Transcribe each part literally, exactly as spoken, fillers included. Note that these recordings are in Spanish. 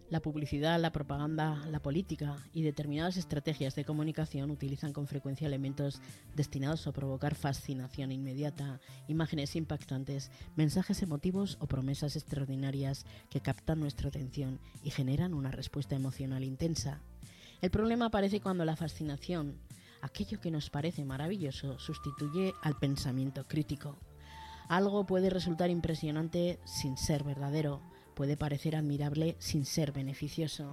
La publicidad, la propaganda, la política y determinadas estrategias de comunicación utilizan con frecuencia elementos destinados a provocar fascinación inmediata, imágenes impactantes, mensajes emotivos o promesas extraordinarias que captan nuestra atención y generan una respuesta emocional intensa. El problema aparece cuando la fascinación, aquello que nos parece maravilloso, sustituye al pensamiento crítico. Algo puede resultar impresionante sin ser verdadero, puede parecer admirable sin ser beneficioso.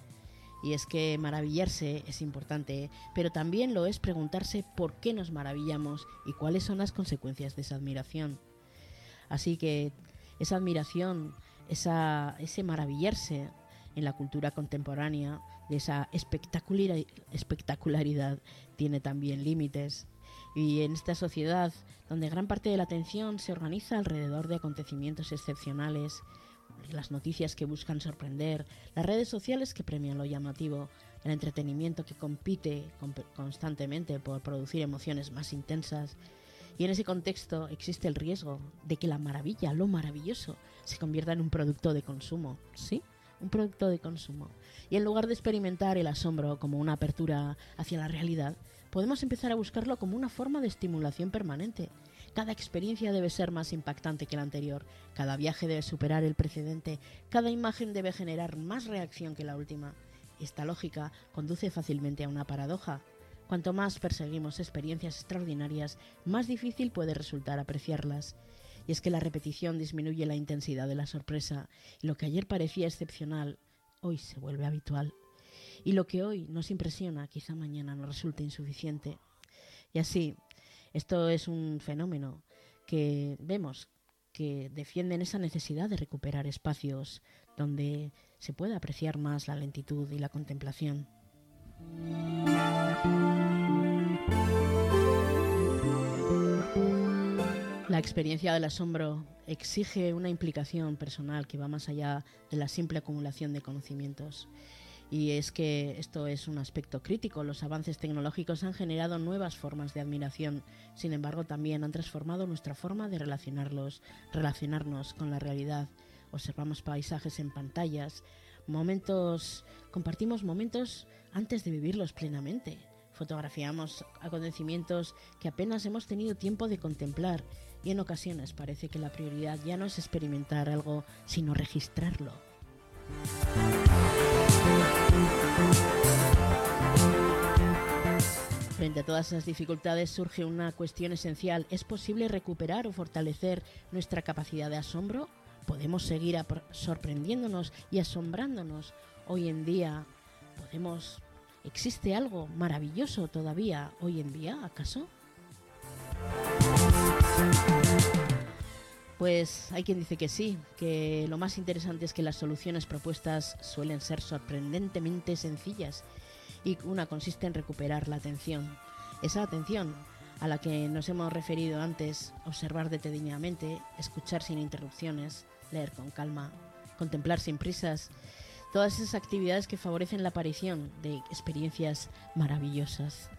Y es que maravillarse es importante, pero también lo es preguntarse por qué nos maravillamos y cuáles son las consecuencias de esa admiración. Así que esa admiración, esa, ese maravillarse en la cultura contemporánea, de esa espectacularidad, espectacularidad tiene también límites. Y en esta sociedad, donde gran parte de la atención se organiza alrededor de acontecimientos excepcionales, las noticias que buscan sorprender, las redes sociales que premian lo llamativo, el entretenimiento que compite constantemente por producir emociones más intensas. Y en ese contexto existe el riesgo de que la maravilla, lo maravilloso, se convierta en un producto de consumo. ¿Sí? Un producto de consumo. Y en lugar de experimentar el asombro como una apertura hacia la realidad, podemos empezar a buscarlo como una forma de estimulación permanente. Cada experiencia debe ser más impactante que la anterior, cada viaje debe superar el precedente, cada imagen debe generar más reacción que la última. Esta lógica conduce fácilmente a una paradoja. Cuanto más perseguimos experiencias extraordinarias, más difícil puede resultar apreciarlas. Y es que la repetición disminuye la intensidad de la sorpresa, y lo que ayer parecía excepcional, hoy se vuelve habitual. Y lo que hoy nos impresiona, quizá mañana nos resulte insuficiente. Y así, esto es un fenómeno que vemos que defienden esa necesidad de recuperar espacios donde se pueda apreciar más la lentitud y la contemplación. La experiencia del asombro exige una implicación personal que va más allá de la simple acumulación de conocimientos. Y es que esto es un aspecto crítico. Los avances tecnológicos han generado nuevas formas de admiración, sin embargo también han transformado nuestra forma de relacionarlos, relacionarnos con la realidad. Observamos paisajes en pantallas, momentos, compartimos momentos antes de vivirlos plenamente. Fotografiamos acontecimientos que apenas hemos tenido tiempo de contemplar y en ocasiones parece que la prioridad ya no es experimentar algo, sino registrarlo. Frente a todas esas dificultades surge una cuestión esencial. ¿Es posible recuperar o fortalecer nuestra capacidad de asombro? ¿Podemos seguir sorprendiéndonos y asombrándonos? Hoy en día, ¿podemos... ¿existe algo maravilloso todavía hoy en día, acaso? Pues hay quien dice que sí, que lo más interesante es que las soluciones propuestas suelen ser sorprendentemente sencillas y una consiste en recuperar la atención. Esa atención a la que nos hemos referido antes, observar detenidamente, escuchar sin interrupciones, leer con calma, contemplar sin prisas, todas esas actividades que favorecen la aparición de experiencias maravillosas.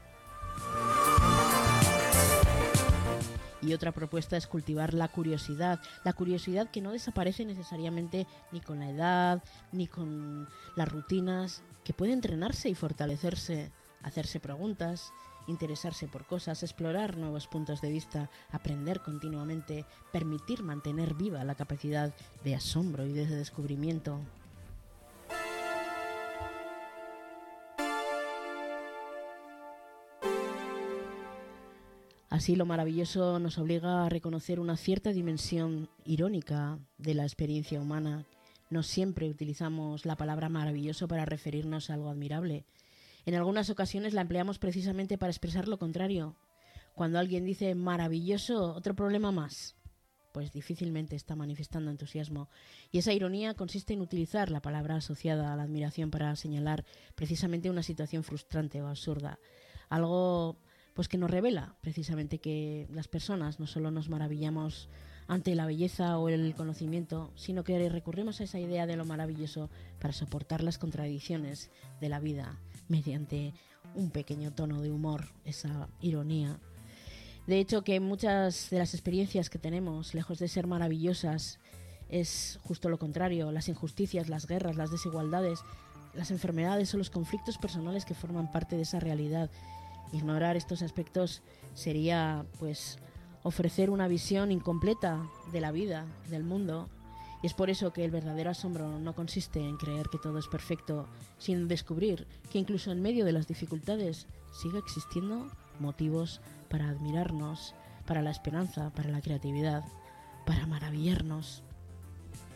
Y otra propuesta es cultivar la curiosidad, la curiosidad que no desaparece necesariamente ni con la edad, ni con las rutinas, que puede entrenarse y fortalecerse, hacerse preguntas, interesarse por cosas, explorar nuevos puntos de vista, aprender continuamente, permitir mantener viva la capacidad de asombro y de descubrimiento. Así, lo maravilloso nos obliga a reconocer una cierta dimensión irónica de la experiencia humana. No siempre utilizamos la palabra maravilloso para referirnos a algo admirable. En algunas ocasiones la empleamos precisamente para expresar lo contrario. Cuando alguien dice maravilloso, otro problema más, pues difícilmente está manifestando entusiasmo. Y esa ironía consiste en utilizar la palabra asociada a la admiración para señalar precisamente una situación frustrante o absurda. Algo... pues que nos revela precisamente que las personas no solo nos maravillamos ante la belleza o el conocimiento, sino que recurrimos a esa idea de lo maravilloso para soportar las contradicciones de la vida mediante un pequeño tono de humor, esa ironía. De hecho, que muchas de las experiencias que tenemos, lejos de ser maravillosas, es justo lo contrario, las injusticias, las guerras, las desigualdades, las enfermedades o los conflictos personales que forman parte de esa realidad. Ignorar estos aspectos sería, pues, ofrecer una visión incompleta de la vida, del mundo. Y es por eso que el verdadero asombro no consiste en creer que todo es perfecto, sino en descubrir que incluso en medio de las dificultades sigue existiendo motivos para admirarnos, para la esperanza, para la creatividad, para maravillarnos.